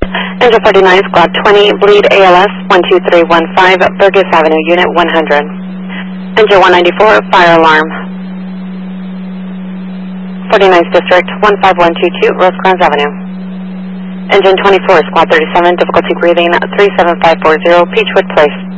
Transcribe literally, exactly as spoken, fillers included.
Engine forty-nine, Squad twenty, bleed A L S one two three one five, Burgess Avenue, Unit one hundred. Engine one ninety-four, fire alarm. forty-ninth District, one five one two two, Rosecrans Avenue. Engine twenty-four, Squad thirty-seven, difficulty breathing, three seven five four zero, Peachwood Place.